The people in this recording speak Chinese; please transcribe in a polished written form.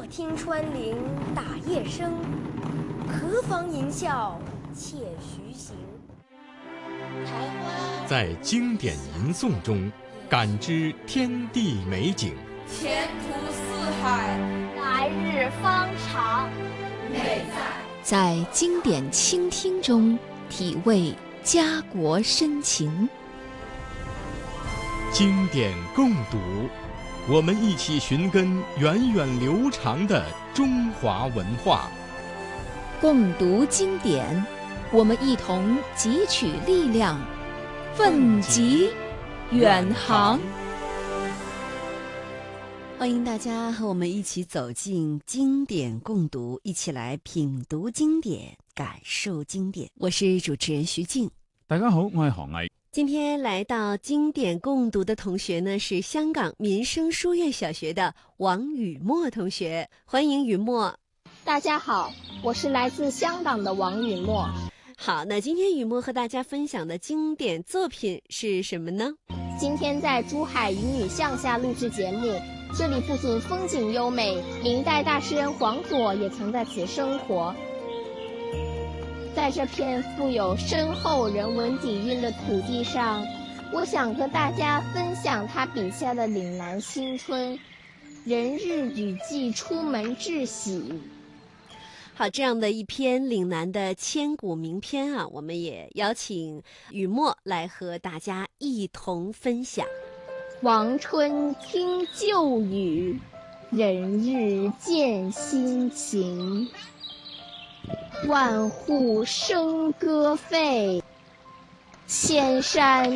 莫听穿林打叶声，何妨吟啸且徐行。 在经典吟诵中，感知天地美景； 前途似海， 来日方长。 美在经典倾听中，体味家国深情。 经典共读，我们一起寻根源远流长的中华文化。 共读经典，我们一同汲取力量，奋楫远航。 欢迎大家和我们一起走进经典共读，一起来品读经典，感受经典。我是主持人徐静。 大家好，我係何毅。 今天来到经典共读的同学呢，是香港民生书院小学的王雨墨同学，欢迎雨墨。 大家好，我是来自香港的王雨墨。 好，那今天雨墨和大家分享的经典作品是什么呢？ 今天在珠海渔女巷下录制节目，这里不仅风景优美，明代大诗人黄佐也曾在此生活。在这片富有深厚人文底蕴的土地上，我想和大家分享他笔下的岭南新春，人日雨季出门致喜。 好，这样的一篇岭南的千古名篇啊，我们也邀请雨墨来和大家一同分享。 王春听旧语，人日见新情。万户笙歌沸，千山